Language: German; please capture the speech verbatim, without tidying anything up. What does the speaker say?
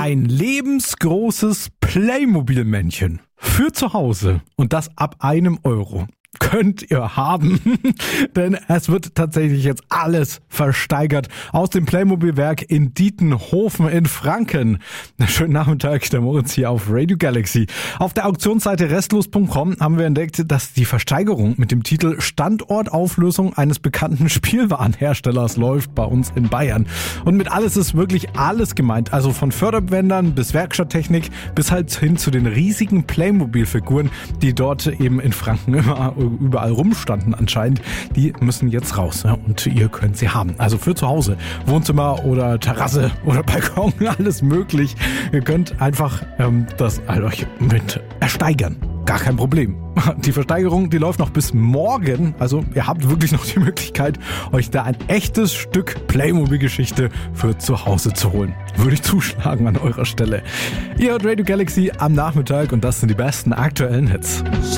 Ein lebensgroßes Playmobil-Männchen für zu Hause und das ab einem Euro könnt ihr haben, denn es wird tatsächlich jetzt alles versteigert aus dem Playmobil-Werk in Dietenhofen in Franken. Schönen Nachmittag, der Moritz hier auf Radio Galaxy. Auf der Auktionsseite restlos punkt com haben wir entdeckt, dass die Versteigerung mit dem Titel Standortauflösung eines bekannten Spielwarenherstellers läuft bei uns in Bayern. Und mit alles ist wirklich alles gemeint, also von Förderbändern bis Werkstatttechnik bis halt hin zu den riesigen Playmobil-Figuren, die dort eben in Franken immer überall rumstanden anscheinend, die müssen jetzt raus, ja, und ihr könnt sie haben. Also für zu Hause, Wohnzimmer oder Terrasse oder Balkon, alles möglich. Ihr könnt einfach ähm, das euch mit ersteigern. Gar kein Problem. Die Versteigerung, die läuft noch bis morgen. Also ihr habt wirklich noch die Möglichkeit, euch da ein echtes Stück Playmobil-Geschichte für zu Hause zu holen. Würde ich zuschlagen an eurer Stelle. Ihr hört Radio Galaxy am Nachmittag und das sind die besten aktuellen Hits.